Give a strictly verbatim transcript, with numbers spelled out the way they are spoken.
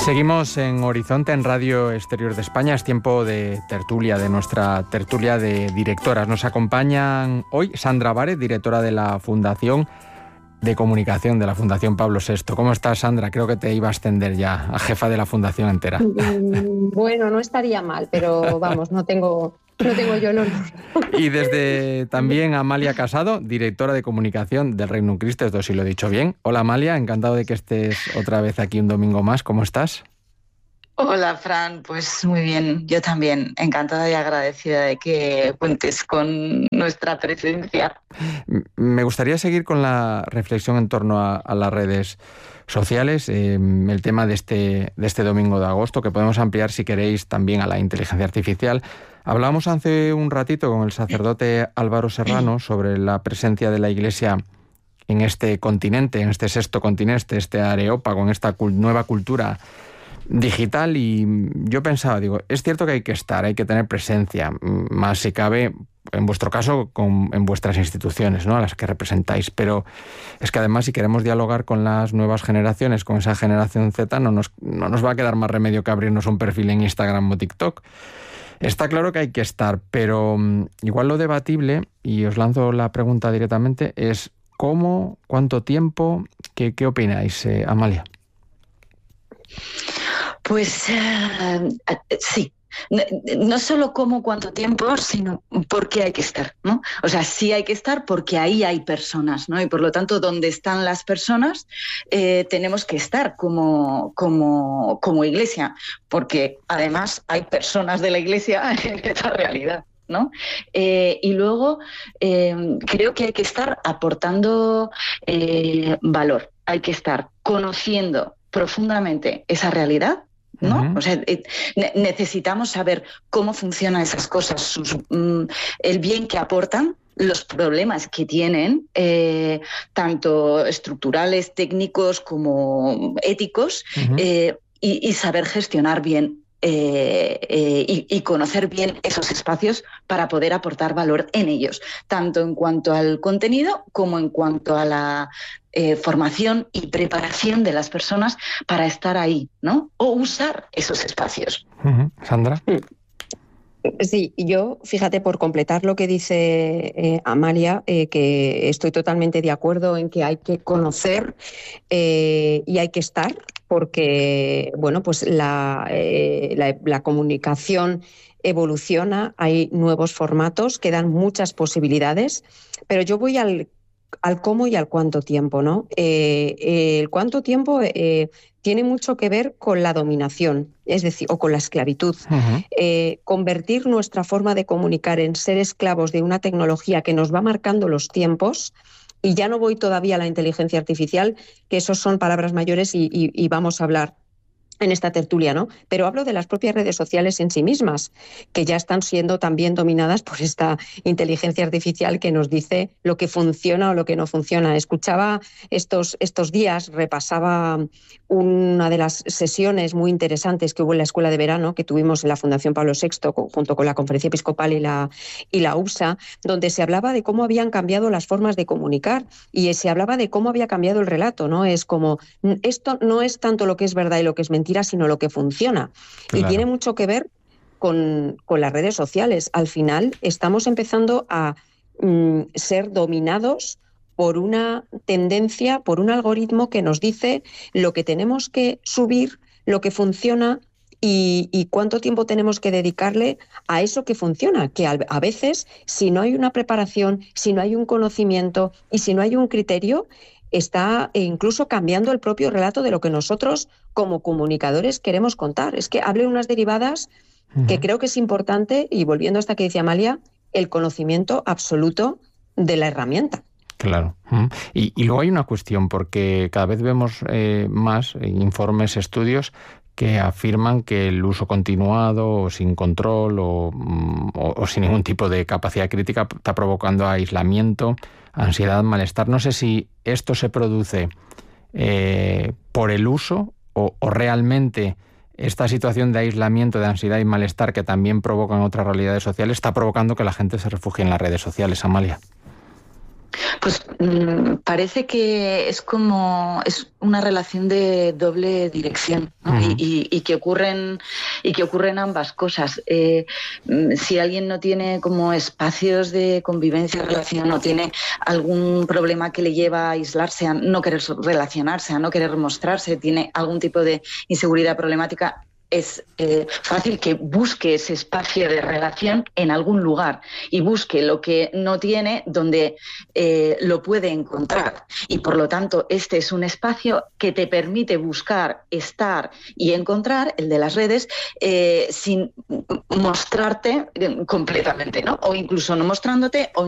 Seguimos en Horizonte, en Radio Exterior de España. Es tiempo de tertulia, de nuestra tertulia de directoras. Nos acompañan hoy Sandra Bárez, directora de la Fundación de Comunicación de la Fundación Pablo sexto. ¿Cómo estás, Sandra? Creo que te iba a ascender ya a jefa de la fundación entera. Bueno, no estaría mal, pero vamos, no tengo... No tengo yo el honor. Y desde también Amalia Casado, directora de comunicación del Regnum Christi, esto sí lo he dicho bien. Hola Amalia, encantado de que estés otra vez aquí un domingo más. ¿Cómo estás? Hola Fran, pues muy bien, yo también, encantada y agradecida de que cuentes con nuestra presencia. Me gustaría seguir con la reflexión en torno a, a las redes sociales, eh, el tema de este, de este domingo de agosto, que podemos ampliar si queréis también a la inteligencia artificial. Hablábamos hace un ratito con el sacerdote Álvaro Serrano sobre la presencia de la Iglesia en este continente, en este sexto continente, este areópago, en esta cult- nueva cultura digital, y yo pensaba, digo, es cierto que hay que estar, hay que tener presencia, más si cabe, en vuestro caso, con, en vuestras instituciones, ¿no?, a las que representáis, pero es que además si queremos dialogar con las nuevas generaciones, con esa generación Z, no nos, no nos va a quedar más remedio que abrirnos un perfil en Instagram o TikTok. Está claro que hay que estar, pero igual lo debatible, y os lanzo la pregunta directamente, es ¿cómo, cuánto tiempo, qué, qué opináis, eh, Amalia? Pues uh, sí, no, no solo cómo, cuánto tiempo, sino por qué hay que estar, ¿no? O sea, sí hay que estar porque ahí hay personas, ¿no? Y por lo tanto, donde están las personas, eh, tenemos que estar como, como, como iglesia, porque además hay personas de la iglesia en esta realidad, ¿no? Eh, y luego eh, creo que hay que estar aportando eh, valor, hay que estar conociendo profundamente esa realidad, ¿no? Uh-huh. O sea, eh, ne- necesitamos saber cómo funcionan esas cosas, sus, mm, el bien que aportan, los problemas que tienen, eh, tanto estructurales, técnicos como éticos, uh-huh. eh, y, y saber gestionar bien eh, eh, y, y conocer bien esos espacios para poder aportar valor en ellos, tanto en cuanto al contenido como en cuanto a la eh, formación y preparación de las personas para estar ahí, ¿no? O usar esos espacios. Uh-huh. Sandra. Sí, yo, fíjate, por completar lo que dice eh, Amalia, eh, que estoy totalmente de acuerdo en que hay que conocer eh, y hay que estar, porque, bueno, pues la, eh, la, la comunicación evoluciona, hay nuevos formatos que dan muchas posibilidades, pero yo voy al, al cómo y al cuánto tiempo, ¿no? Eh, eh, el cuánto tiempo eh, tiene mucho que ver con la dominación, es decir, o con la esclavitud. Uh-huh. Eh, convertir nuestra forma de comunicar en ser esclavos de una tecnología que nos va marcando los tiempos. Y ya no voy todavía a la inteligencia artificial, que esos son palabras mayores y, y, y vamos a hablar en esta tertulia, ¿no? Pero hablo de las propias redes sociales en sí mismas, que ya están siendo también dominadas por esta inteligencia artificial que nos dice lo que funciona o lo que no funciona. Escuchaba estos, estos días, repasaba una de las sesiones muy interesantes que hubo en la escuela de verano que tuvimos en la Fundación Pablo sexto junto con la Conferencia Episcopal y la, y la U P S A, donde se hablaba de cómo habían cambiado las formas de comunicar y se hablaba de cómo había cambiado el relato, ¿no? Es como, esto no es tanto lo que es verdad y lo que es mentira, sino lo que funciona. Claro. Y tiene mucho que ver con, con las redes sociales. Al final estamos empezando a mm, ser dominados por una tendencia, por un algoritmo que nos dice lo que tenemos que subir, lo que funciona y, y cuánto tiempo tenemos que dedicarle a eso que funciona, que a, a veces, si no hay una preparación, si no hay un conocimiento y si no hay un criterio, está incluso cambiando el propio relato de lo que nosotros como comunicadores queremos contar. Es que hable unas derivadas uh-huh. que creo que es importante, y volviendo a esta que decía Amalia, el conocimiento absoluto de la herramienta. Claro. Y, y luego hay una cuestión, porque cada vez vemos eh, más informes, estudios que afirman que el uso continuado o sin control o, o, o sin ningún tipo de capacidad crítica está provocando aislamiento, ansiedad, malestar. No sé si esto se produce eh, por el uso o, o realmente esta situación de aislamiento, de ansiedad y malestar que también provocan otras realidades sociales está provocando que la gente se refugie en las redes sociales, Amalia. Pues mmm, parece que es como es una relación de doble dirección, ¿no? uh-huh. y, y, y que ocurren y que ocurren ambas cosas. Eh, si alguien no tiene como espacios de convivencia, relación, o tiene algún problema que le lleva a aislarse, a no querer relacionarse, a no querer mostrarse, tiene algún tipo de inseguridad problemática, es eh, fácil que busque ese espacio de relación en algún lugar y busque lo que no tiene donde eh, lo puede encontrar. Y por lo tanto, este es un espacio que te permite buscar, estar y encontrar, el de las redes, eh, sin mostrarte completamente, ¿no? O incluso no mostrándote o